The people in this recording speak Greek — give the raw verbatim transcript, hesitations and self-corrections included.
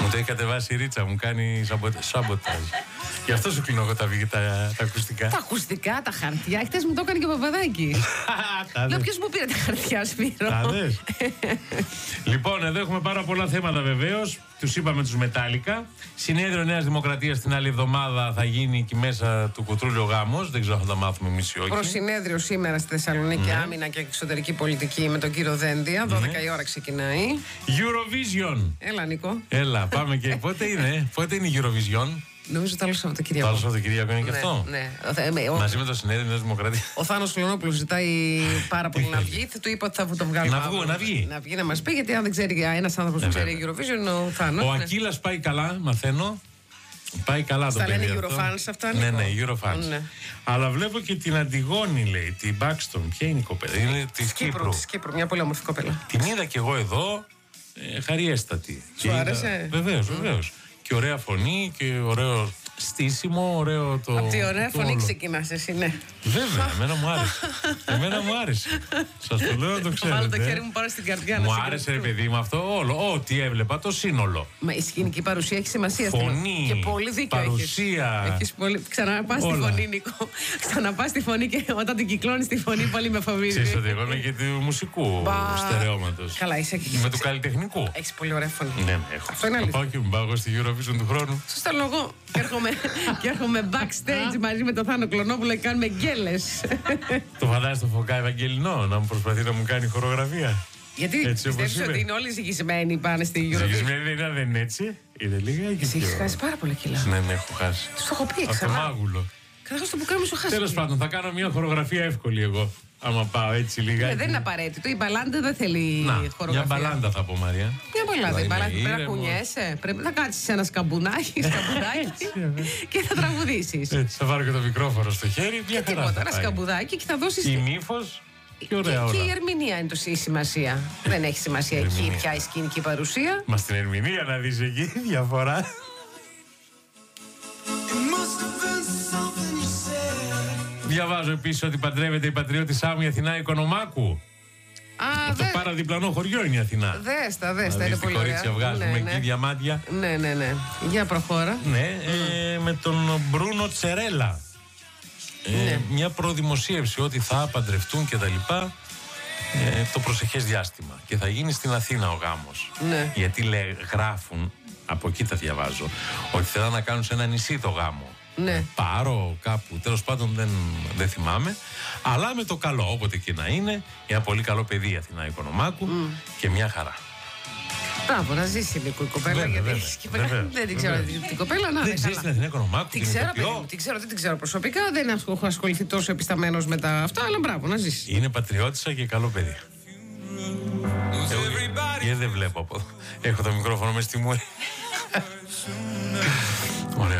Μου το έχει κατεβάσει η Ρίτσα, μου κάνει σαμποτάζ. Γι' αυτό σου κλείνω εγώ τα, τα, τα ακουστικά. Τα ακουστικά, τα χαρτιά. Χτες μου το έκανε και ο Παπαδάκη. Λέω, ποιος μου πήρε τα χαρτιά, Σπύρο. Τα δες. Λοιπόν, εδώ έχουμε πάρα πολλά θέματα βεβαίως. Τους είπαμε τους Μετάλλικα. Συνέδριο Νέας Δημοκρατίας την άλλη εβδομάδα θα γίνει εκεί μέσα του κουτρούλιο γάμος. Δεν ξέρω αν θα τα μάθουμε εμείς ή όχι. Προσυνέδριο σήμερα στη Θεσσαλονίκη, ναι. Άμυνα και εξωτερική πολιτική με τον κύριο Δένδια. δώδεκα ναι. η ώρα ξεκινάει. Eurovision. Έλα, Νίκο. Έλα, πάμε και. Πότε είναι, πότε είναι η Eurovision? Νομίζω το άλλο Σαββατοκύριακο. Το άλλο Σαββατοκύριακο είναι και ναι, αυτό. Ναι. Μαζί με το Συνέδριο Νέας Δημοκρατίας. Ο Θάνος Κλωνόπουλος ζητάει πάρα πολύ να βγει. Του είπα ότι θα το βγάλω. Να βγω, να βγει. Να βγει να μας πει, γιατί αν δεν ξέρει ένας άνθρωπος που ξέρει Eurovision, ο Θάνος. Ο Ακύλας πάει καλά, μαθαίνω. Πάει καλά το παιδί. Στα λένε Eurofans αυτά. Ναι, ναι, Eurofans. Ναι. Αλλά βλέπω και την Αντιγόνη, λέει, την Μπάξτον. Ποια είναι η κοπέλα? Είναι της Κύπρου. Της Κύπρου, μια πολύ όμορφη κοπέλα. Την είδα κι εγώ εδώ, ε, χαριέστατη. Σου άρεσε? Βεβαίως, βεβαίως. Και ωραία φωνή και ωραίο στήσιμο, ωραίο το. Από τη ωραία φωνή ξεκινάς εσύ, ναι. Βέβαια, εμένα μου άρεσε. Εμένα μου άρεσε. Σας το λέω να το ξέρετε. Βάλω το χέρι μου πάνω στην καρδιά. Μου άρεσε, ρε παιδί μου, αυτό όλο. Ό,τι έβλεπα, το σύνολο. Μα η σκηνική παρουσία έχει σημασία. Φωνή, και πολύ δίκιο παρουσία. Έχεις. Έχεις πολύ. Ξαναπάς τη φωνή, Νίκο. Ξαναπάς τη φωνή και όταν την κυκλώνεις τη φωνή, πολύ με φοβίζει. Ξέρεις ότι εγώ είμαι και του μουσικού στερεώματος. Καλά, είσαι και. Με του καλλιτεχνικού. Έχεις πολύ ωραία φωνή. Ναι, ναι, έχω. Αυτό είναι αλήθεια. Θα πάω και μου πάω στη Eurovision του χρόνου. Σωστά λόγο. Και έρχομαι backstage μαζί με τον Θάνο Κλωνόπουλο και κάνουμε γκέλες. Το φαντάζεσαι το Φωκά Ευαγγελινό να μου προσπαθεί να μου κάνει χορογραφία? Γιατί πιστεύεις ότι είναι όλοι ζυγισμένοι πάνε στη Eurovision? Ζυγισμένοι δεν είναι έτσι. Είναι λίγα και εσύ έχεις χάσει πάρα πολλά κιλά. Ναι, ναι, έχω χάσει. Του το έχω πει ξανά. Αυτομάγουλο. Καταρχάς το μπουκάμι σου χάσει. Τέλος πάντων, θα κάνω μια χορογραφία εύκολη εγώ. Άμα πάω έτσι λίγα. Ε, δεν είναι απαραίτητο. Η μπαλάντα δεν θέλει να, χορογραφία. Μια μπαλάντα θα πω, Μαρία. Μια μπαλάντα. Η μπαλάντα πρέπει να κουνιέσαι. Πρέπει να κάτσεις σε ένα σκαμπουνάκι, σκαμπουδάκι και θα τραγουδήσεις. Έτσι, θα πάρω και το μικρόφωνο στο χέρι. Μια χαρά. Τίποτα. Ένα σκαμπουδάκι και θα δώσεις. Η νύφος. Και, ωραία, και, και η ερμηνεία είναι το η σημασία. Δεν έχει σημασία εκεί πια η σκηνική παρουσία. Μα στην ερμηνεία να δεις εκεί διαφορά. Διαβάζω επίσης ότι παντρεύεται η πατριώτη Σάμου η Αθηνά Οικονομάκου. Α, αυτό δε... παραδιπλανό χωριό είναι η Αθηνά. Δέστα, δέστα, είναι πολύ ωραία. Κορίτσια βγάζουμε ναι, εκεί ναι. διαμάντια. Ναι, ναι, ναι. Για προχώρα. Ναι, mm. ε, με τον Μπρούνο Τσερέλα. Ε, ναι. Μια προδημοσίευση ότι θα παντρευτούν και τα λοιπά ε, το προσεχές διάστημα. Και θα γίνει στην Αθήνα ο γάμος. Ναι. Γιατί λέει, γράφουν, από εκεί τα διαβάζω, ότι θέλουν να κάνουν σε ένα νησί το γάμο. Ναι. Πάρο κάπου, τέλος πάντων δεν, δεν θυμάμαι. Αλλά με το καλό, όποτε και να είναι, ένα πολύ καλό παιδί η Αθηνά Οικονομάκου mm. και μια χαρά. Μπράβο, να ζήσει λίγο η κοπέλα. Βέβαια, γιατί βέβαια, και βέβαια, δεν την ξέρω βέβαια. την κοπέλα, να δεν ξέρει την Αθηνά Οικονομάκου. Την ξέρω, παιδί μου, την ξέρω, δεν την ξέρω προσωπικά. Δεν έχω ασχοληθεί τόσο επισταμένος με τα αυτά, αλλά μπράβο, να ζήσει. Είναι πατριώτισσα και καλό παιδί. Εγώ δεν βλέπω από εδώ. Έχω το μικρόφωνο μες στη μούρη.